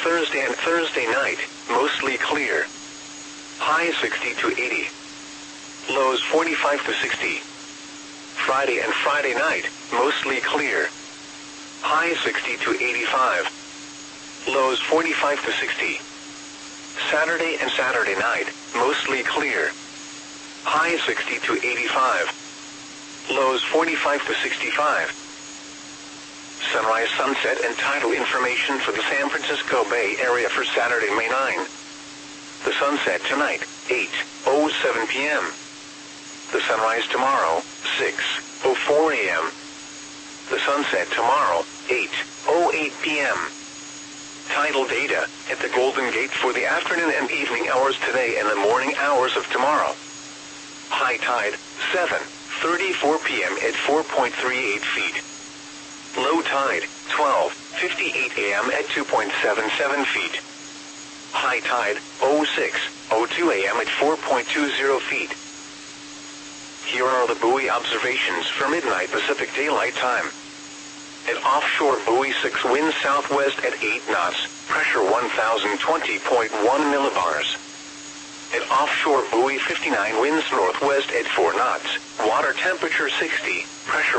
Thursday and Thursday night, mostly clear. High 60 to 80. Lows 45 to 60. Friday and Friday night, mostly clear. High 60 to 85. Lows 45 to 60. Saturday and Saturday night, mostly clear. High 60 to 85. Lows 45 to 65. Sunrise, sunset, and tidal information for the San Francisco Bay Area for Saturday, May 9. The sunset tonight, 8:07 p.m. The sunrise tomorrow, 6:04 a.m. The sunset tomorrow, 8:08 p.m. Tidal data at the Golden Gate for the afternoon and evening hours today and the morning hours of tomorrow. High tide, 7:34 p.m. at 4.38 feet. Low tide, 12:58 a.m. at 2.77 feet. High tide, 06:02 a.m. at 4.20 feet. Here are the buoy observations for midnight Pacific Daylight Time. At offshore buoy 6, wind southwest at 8 knots, pressure 1020.1 millibars. At offshore buoy 59, winds northwest at 4 knots, water temperature 60, pressure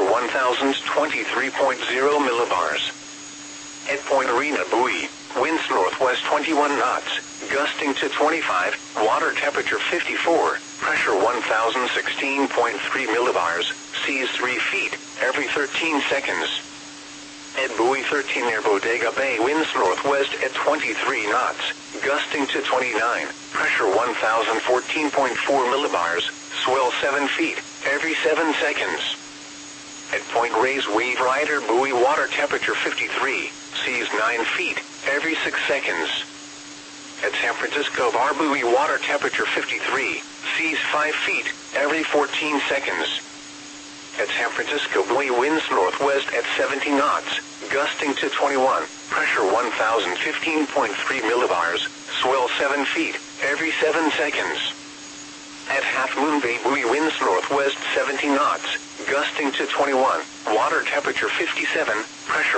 1023.0 millibars. At Point Arena buoy, winds northwest 21 knots, gusting to 25, water temperature 54, pressure 1016.3 millibars, seas 3 feet, every 13 seconds. At buoy 13 near Bodega Bay, winds northwest at 23 knots, gusting to 29, pressure 1014.4 millibars, swell 7 feet, every 7 seconds. At Point Reyes Wave Rider buoy, water temperature 53, seas 9 feet, every 6 seconds. At San Francisco Bar buoy, water temperature 53, seas 5 feet, every 14 seconds. At San Francisco buoy, winds northwest at 70 knots, gusting to 21, pressure 1015.3 millibars, swell 7 feet, every 7 seconds. At Half Moon Bay buoy, winds northwest 70 knots, gusting to 21, water temperature 57, pressure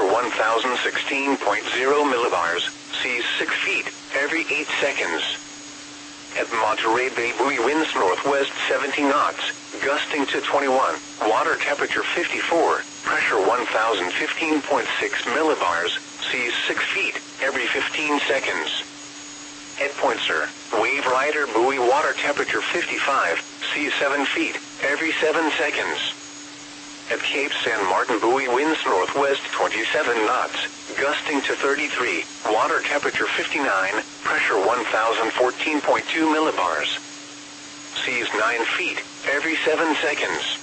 1016.0 millibars, seas 6 feet, every 8 seconds. At Monterey Bay buoy, winds northwest 70 knots, gusting to 21, water temperature 54, pressure 1015.6 millibars, seas 6 feet, every 15 seconds. At Point Sur, Wave Rider buoy, water temperature 55, seas 7 feet, every 7 seconds. At Cape San Martin buoy, winds northwest 27 knots, gusting to 33, water temperature 59, pressure 1014.2 millibars. Seas 9 feet, every 7 seconds.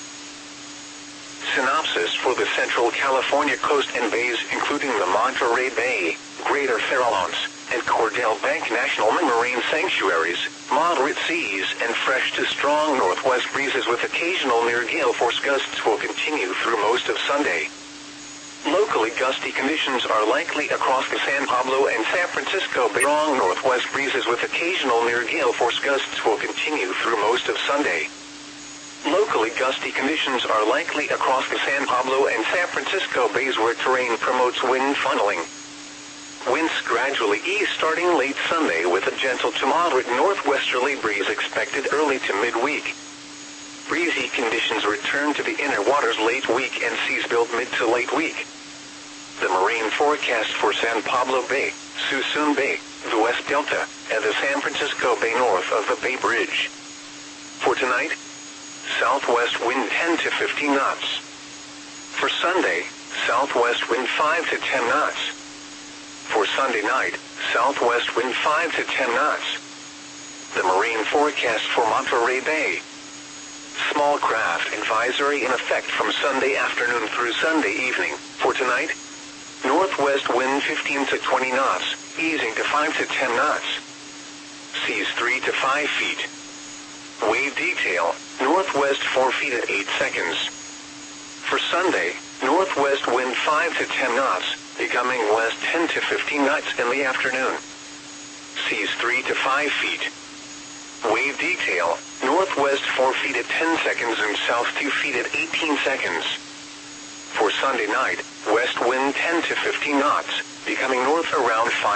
Synopsis for the Central California coast and bays, including the Monterey Bay, Greater Farallones, and Cordell Bank National Marine Sanctuaries, moderate seas and fresh to strong northwest breezes with occasional near gale force gusts will continue through most of Sunday. Locally gusty conditions are likely across the San Pablo and San Francisco Bay. Strong northwest breezes with occasional near gale force gusts will continue through most of Sunday. Locally gusty conditions are likely across the San Pablo and San Francisco Bays where terrain promotes wind funneling. Winds gradually ease starting late Sunday with a gentle to moderate northwesterly breeze expected early to midweek. Breezy conditions return to the inner waters late week and seas build mid to late week. The marine forecast for San Pablo Bay, Suisun Bay, the West Delta, and the San Francisco Bay north of the Bay Bridge. For tonight, southwest wind 10 to 15 knots. For Sunday, southwest wind 5 to 10 knots. For Sunday night, southwest wind 5 to 10 knots. The marine forecast for Monterey Bay. Small craft advisory in effect from Sunday afternoon through Sunday evening. For tonight, northwest wind 15 to 20 knots, easing to 5 to 10 knots. Seas 3 to 5 feet. Wave detail, northwest 4 feet at 8 seconds. For Sunday, northwest wind 5 to 10 knots, becoming west 10 to 15 knots in the afternoon. Seas 3 to 5 feet. Wave detail, northwest 4 feet at 10 seconds and south 2 feet at 18 seconds. For Sunday night, west wind 10 to 15 knots, becoming north around 5